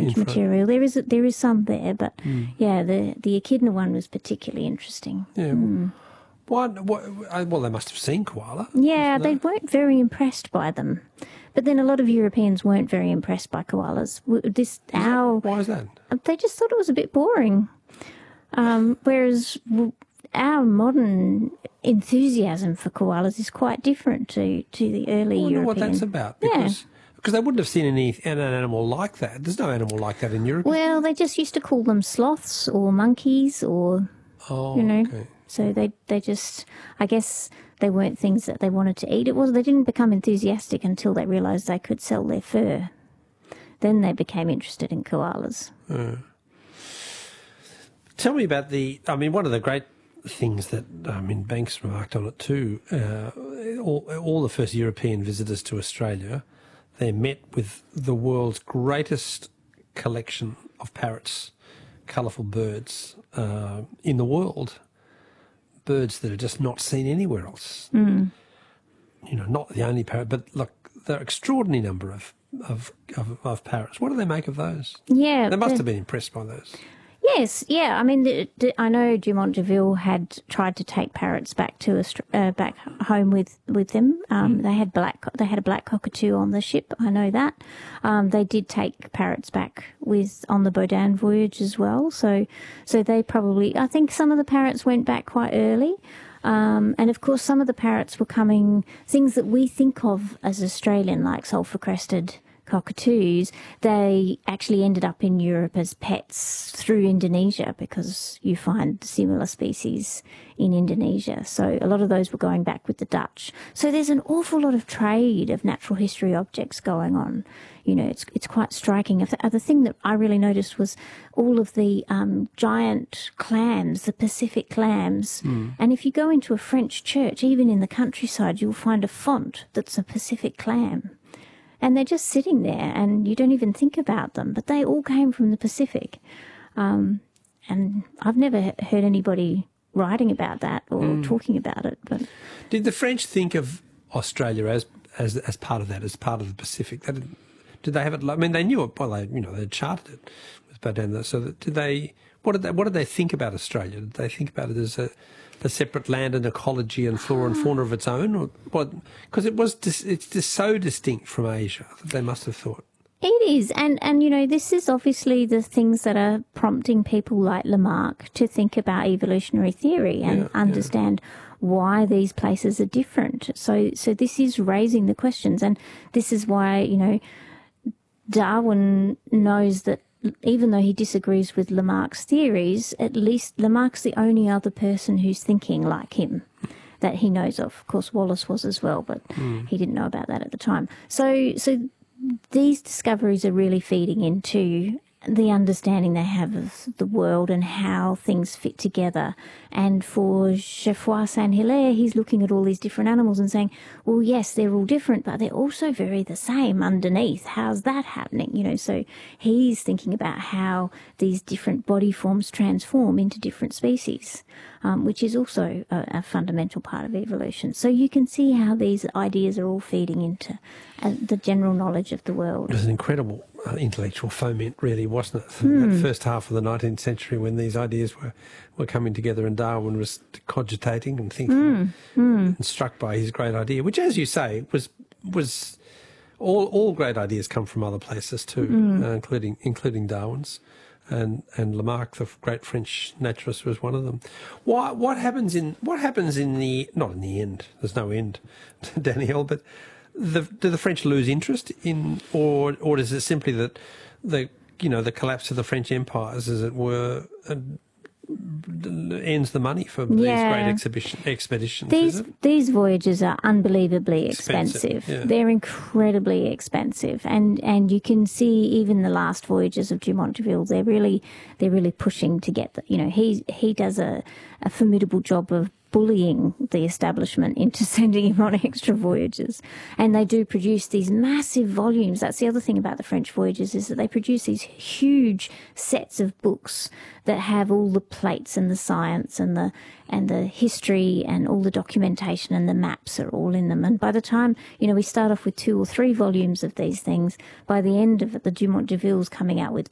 French material. There is some there, but yeah, the echidna one was particularly interesting. Yeah. Well, they must have seen koala. Yeah, they weren't very impressed by them. But then a lot of Europeans weren't very impressed by koalas. Why is that? They just thought it was a bit boring. Whereas our modern enthusiasm for koalas is quite different to the early European. I wonder what that's about. Because they wouldn't have seen an animal like that. There's no animal like that in Europe. Well, they just used to call them sloths or monkeys or, Okay. So they just, I guess they weren't things that they wanted to eat. They didn't become enthusiastic until they realised they could sell their fur. Then they became interested in koalas. Tell me about one of the great things that, Banks remarked on it too, all the first European visitors to Australia, they met with the world's greatest collection of parrots, colourful birds in the world. Birds that are just not seen anywhere else. Not the only parrot, but look, there are an extraordinary number of parrots. What do they make of those? Yeah. They must have been impressed by those. Yes, yeah. I mean, I know Dumont d'Urville had tried to take parrots back to back home with them. They had a black cockatoo on the ship. I know that. They did take parrots back on the Baudin voyage as well. So they probably. I think some of the parrots went back quite early. And of course, some of the parrots were coming. Things that we think of as Australian, like sulphur-crested cockatoos, they actually ended up in Europe as pets through Indonesia, because you find similar species in Indonesia. So a lot of those were going back with the Dutch. So there's an awful lot of trade of natural history objects going on. It's quite striking. The thing that I really noticed was all of the giant clams, the Pacific clams. And if you go into a French church, even in the countryside, you'll find a font that's a Pacific clam. And they're just sitting there, and you don't even think about them. But they all came from the Pacific. And I've never heard anybody writing about that or talking about it. But did the French think of Australia as part of that, as part of the Pacific? Did they have it? I mean, they knew it. Well, they charted it with Baudin. So did they? What did they think about Australia? Did they think about it as a separate land and ecology and flora and fauna of its own, or what? Because it's just so distinct from Asia that they must have thought. It is, and this is obviously the things that are prompting people like Lamarck to think about evolutionary theory and understand why these places are different. So this is raising the questions, and this is why Darwin knows that. Even though he disagrees with Lamarck's theories, at least Lamarck's the only other person who's thinking like him that he knows of. Of course, Wallace was as well, but he didn't know about that at the time. So these discoveries are really feeding into the understanding they have of the world and how things fit together. And for Geoffroy Saint-Hilaire, he's looking at all these different animals and saying, well, yes, they're all different, but they're also very the same underneath. How's that happening? So he's thinking about how these different body forms transform into different species, which is also a fundamental part of evolution. So you can see how these ideas are all feeding into the general knowledge of the world. It was an incredible intellectual foment, really, wasn't it? That first half of the 19th century, when these ideas were coming together and Darwin was cogitating and thinking and struck by his great idea, which, as you say, was all great ideas come from other places too, including Darwin's. And Lamarck, the great French naturalist, was one of them. What happens in the not in the end? There's no end, Danielle. But do the French lose interest in, or is it simply that the collapse of the French empires, as it were, ends the money for these great expeditions? These voyages are unbelievably expensive. Yeah. They're incredibly expensive, and you can see even the last voyages of Dumont d'Urville. They're really pushing to get he does a formidable job of bullying the establishment into sending him on extra voyages. And they do produce these massive volumes. That's the other thing about the French voyages, is that they produce these huge sets of books that have all the plates and the science and the history and all the documentation, and the maps are all in them. And by the time, we start off with 2 or 3 volumes of these things, by the end of it, the Dumont d'Urville's coming out with